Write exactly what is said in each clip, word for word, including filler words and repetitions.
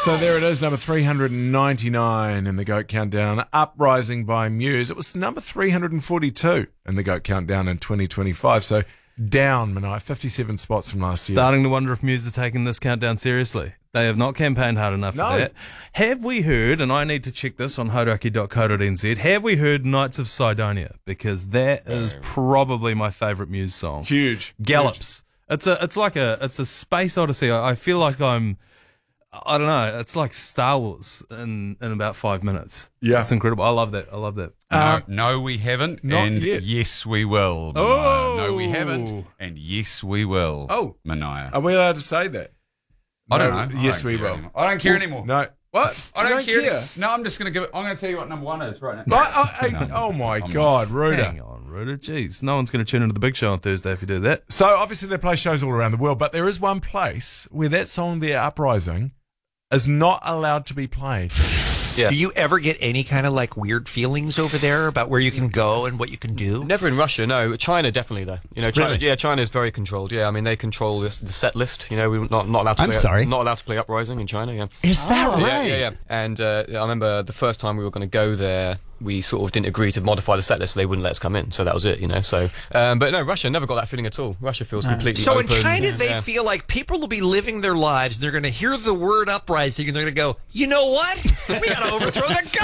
So there it is, number three hundred ninety-nine in the GOAT Countdown, Uprising by Muse. It was number three hundred forty-two in the GOAT Countdown in twenty twenty-five, so down, Manai, fifty-seven spots from last year. Starting to wonder if Muse are taking this countdown seriously. They have not campaigned hard enough No. for that. Have we heard, and I need to check this on hodaki dot co dot n z, have we heard Knights of Sidonia? Because that is probably my favourite Muse song. Huge. Gallops. It's a, it's like a, it's a space odyssey. I I feel like I'm, I don't know, it's like Star Wars in, in about five minutes. Yeah. It's incredible. I love that. I love that. Uh, no, no, we haven't. not and yet. yes, we will. Mania. Oh. No, we haven't. And yes, we will. Oh. Mania. Are we allowed to say that? I don't No, know. I yes, don't we care will. anymore. I don't care anymore. No. What? I You don't, care. care. any- No, I'm just going to give it. I'm going to tell you what number one is right now. Right, oh, hey, oh my I'm- God, Ruda. Hang on, Ruda. Jeez, no one's going to tune into the big show on Thursday if you do that. So obviously they play shows all around the world, but there is one place where that song, The Uprising, is not allowed to be played. Yeah. Do you ever get any kind of like weird feelings over there about where you can go and what you can do? Never in Russia, no. China, definitely, though. You know, China, Really? yeah, China is very controlled. Yeah, I mean, they control this, the set list. You know, we're not not allowed to. I'm play, sorry? Not allowed to play Uprising in China. Yeah. Is that right? Yeah, yeah, yeah. And uh, I remember the first time we were going to go there, we sort of didn't agree to modify the set list, so they wouldn't let us come in. So that was it, you know. So, um, but no, Russia never got that feeling at all. Russia feels completely So open. in China, they yeah. feel like people will be living their lives, and they're going to hear the word uprising, and they're going to go, you know what? We got to overthrow the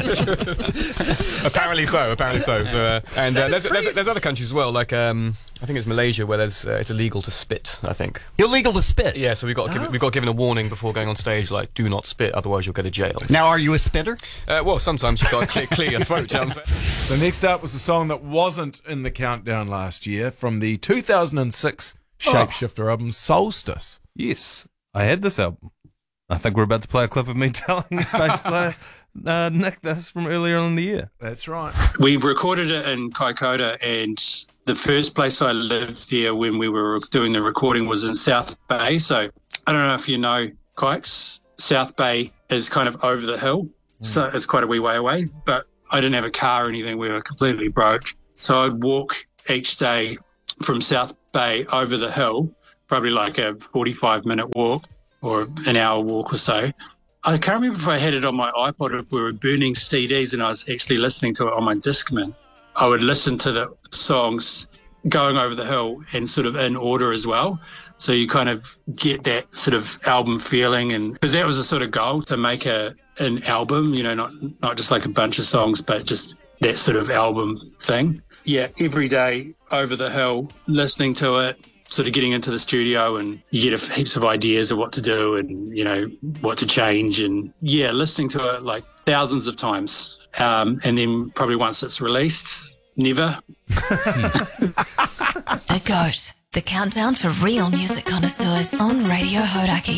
government. Apparently so. Apparently so. so uh, and uh, That is there's, there's crazy. there's other countries as well. Like um, I think it's Malaysia where there's uh, it's illegal to spit. I think. Illegal to spit. Yeah. So we got given, we got given a warning before going on stage, like do not spit, otherwise you'll go to jail. Now, are you a spitter? Uh, well, sometimes you've got to clear, clear your throat. You know what I'm saying? So next up was a song that wasn't in the countdown last year from the two thousand six Shapeshifter album, Solstice. Yes, I had this album. I think we're about to play a clip of me telling bass player uh, Nick this from earlier in the year. That's right. We recorded it in Kaikoura, and the first place I lived there when we were doing the recording was in South Bay. So I don't know if you know Kikes. South Bay is kind of over the hill, so it's quite a wee way away. But I didn't have a car or anything. We were completely broke. So I'd walk each day from South Bay over the hill, probably like a forty-five minute walk or an hour walk or so. I can't remember if I had it on my iPod or if we were burning C Ds and I was actually listening to it on my Discman. I would listen to the songs going over the hill and sort of in order as well. So you kind of get that sort of album feeling, and because that was a sort of goal, to make a an album, you know, not not just like a bunch of songs, but just that sort of album thing. Yeah, every day over the hill, listening to it, sort of getting into the studio, and you get a, heaps of ideas of what to do and, you know, what to change. And yeah, listening to it like thousands of times. Um, and then probably once it's The released, never. GOAT, the countdown for real music connoisseurs on Radio Hodaki.